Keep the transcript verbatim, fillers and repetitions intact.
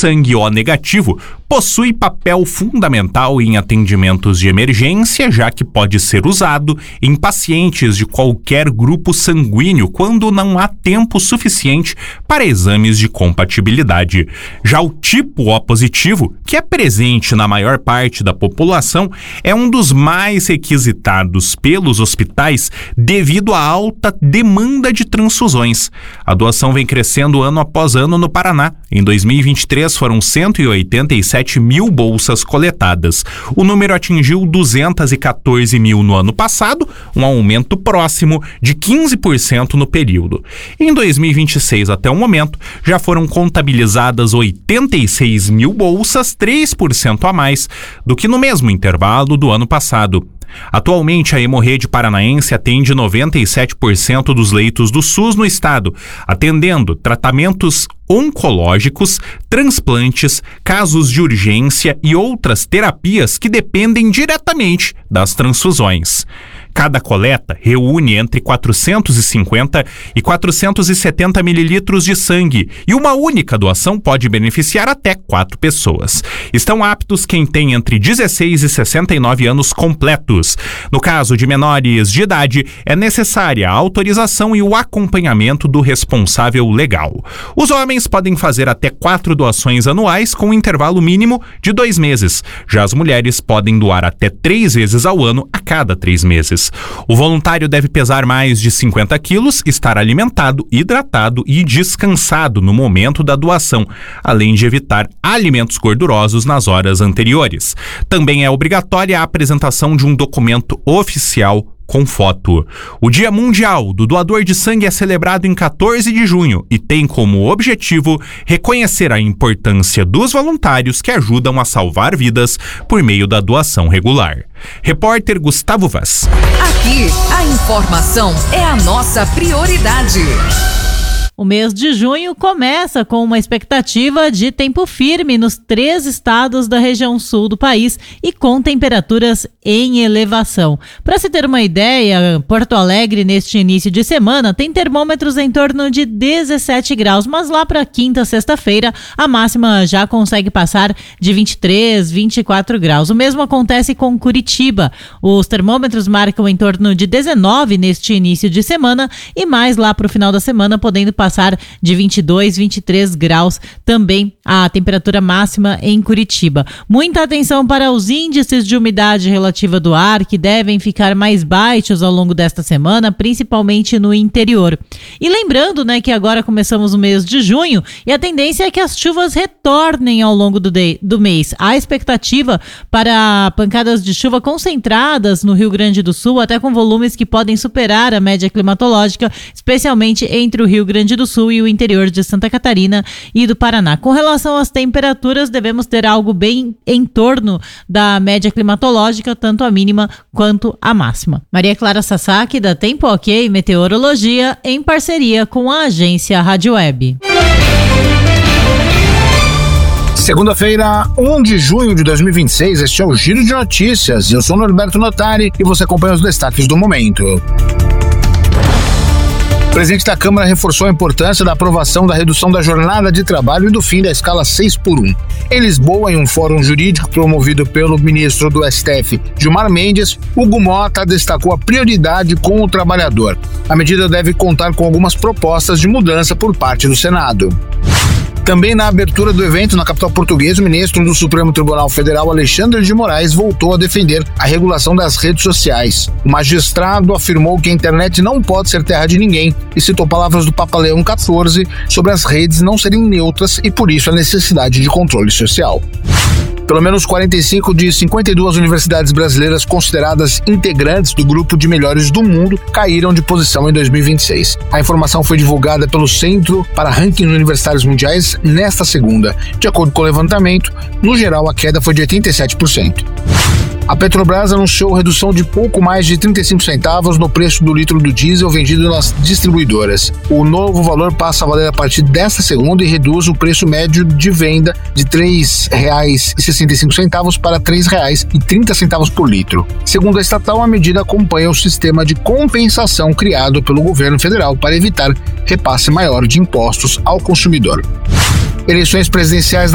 sangue O negativo possui papel fundamental em atendimentos de emergência, já que pode ser usado em pacientes de qualquer grupo sanguíneo quando não há tempo suficiente para exames de compatibilidade. Já o tipo O positivo, que é presente na maior parte da população, é um dos mais requisitados pelos hospitais devido à alta demanda de transfusões. A doação vem crescendo ano após ano no Paraná. Em dois mil e vinte e três foram cento e oitenta e sete mil bolsas coletadas. O número atingiu duzentos e quatorze mil no ano passado, um aumento próximo de quinze por cento no período. Em dois mil e vinte e seis, até o momento, já foram contabilizadas oitenta e seis mil bolsas, três por cento a mais do que no mesmo intervalo do ano passado. Atualmente, a Hemorrede Paranaense atende noventa e sete por cento dos leitos do SUS no estado, atendendo tratamentos oncológicos, transplantes, casos de urgência e outras terapias que dependem diretamente das transfusões. Cada coleta reúne entre quatrocentos e cinquenta e quatrocentos e setenta mililitros de sangue e uma única doação pode beneficiar até quatro pessoas. Estão aptos quem tem entre dezesseis e sessenta e nove anos completos. No caso de menores de idade, é necessária a autorização e o acompanhamento do responsável legal. Os homens podem fazer até quatro doações anuais com um intervalo mínimo de dois meses. Já as mulheres podem doar até três vezes ao ano a cada três meses. O voluntário deve pesar mais de cinquenta quilos, estar alimentado, hidratado e descansado no momento da doação, além de evitar alimentos gordurosos nas horas anteriores. Também é obrigatória a apresentação de um documento oficial com foto. O Dia Mundial do Doador de Sangue é celebrado em quatorze de junho e tem como objetivo reconhecer a importância dos voluntários que ajudam a salvar vidas por meio da doação regular. Repórter Gustavo Vaz. Aqui, a informação é a nossa prioridade. O mês de junho começa com uma expectativa de tempo firme nos três estados da região sul do país e com temperaturas em elevação. Para se ter uma ideia, Porto Alegre neste início de semana tem termômetros em torno de dezessete graus, mas lá para quinta, sexta-feira, a máxima já consegue passar de vinte e três, vinte e quatro graus. O mesmo acontece com Curitiba. Os termômetros marcam em torno de dezenove neste início de semana e mais lá para o final da semana, podendo passar de vinte e dois, vinte e três graus também a temperatura máxima em Curitiba. Muita atenção para os índices de umidade relativa do ar, que devem ficar mais baixos ao longo desta semana, principalmente no interior. E lembrando, né, que agora começamos o mês de junho e a tendência é que as chuvas retornem ao longo do, de, do mês. Há expectativa para pancadas de chuva concentradas no Rio Grande do Sul, até com volumes que podem superar a média climatológica, especialmente entre o Rio Grande do Sul e o interior de Santa Catarina e do Paraná. Com relação às temperaturas, devemos ter algo bem em torno da média climatológica, tanto a mínima quanto a máxima. Maria Clara Sasaki, da Tempo Ok Meteorologia, em parceria com a agência Rádio Web. Segunda-feira, primeiro de junho de dois mil e vinte e seis, este é o Giro de Notícias. Eu sou Norberto Notari e você acompanha os destaques do momento. O presidente da Câmara reforçou a importância da aprovação da redução da jornada de trabalho e do fim da escala seis por um. Em Lisboa, em um fórum jurídico promovido pelo ministro do S T F, Gilmar Mendes, Hugo Mota destacou a prioridade com o trabalhador. A medida deve contar com algumas propostas de mudança por parte do Senado. Também na abertura do evento na capital portuguesa, o ministro do Supremo Tribunal Federal, Alexandre de Moraes, voltou a defender a regulação das redes sociais. O magistrado afirmou que a internet não pode ser terra de ninguém e citou palavras do Papa Leão quatorze sobre as redes não serem neutras e, por isso, a necessidade de controle social. Pelo menos quarenta e cinco de cinquenta e duas universidades brasileiras consideradas integrantes do grupo de melhores do mundo caíram de posição em dois mil e vinte e seis. A informação foi divulgada pelo Centro para Rankings Universitários Mundiais nesta segunda. De acordo com o levantamento, no geral a queda foi de oitenta e sete por cento. A Petrobras anunciou redução de pouco mais de trinta e cinco centavos no preço do litro do diesel vendido nas distribuidoras. O novo valor passa a valer a partir desta segunda e reduz o preço médio de venda de três reais e sessenta e cinco centavos para três reais e trinta centavos por litro. Segundo a estatal, a medida acompanha o sistema de compensação criado pelo governo federal para evitar repasse maior de impostos ao consumidor. Eleições presidenciais